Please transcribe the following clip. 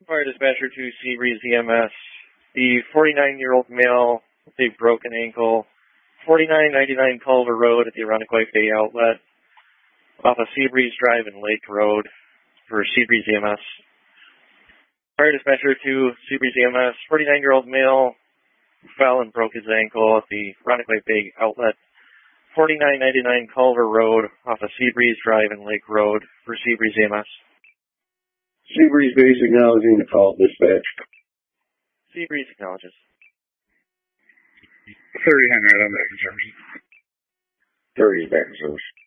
Fire dispatcher to Seabreeze EMS. The 49-year-old male with a broken ankle, 4999 Culver Road at the Irondequoit Bay Outlet, off of Seabreeze Drive and Lake Road for Seabreeze EMS. Fire dispatcher to Seabreeze EMS. 49-year-old male fell and broke his ankle at the Irondequoit Bay Outlet, 4999 Culver Road off of Seabreeze Drive and Lake Road for Seabreeze EMS. Seabreeze Base acknowledging the call, dispatch. Seabreeze acknowledges. 30 Henry on the service. 30 back in service.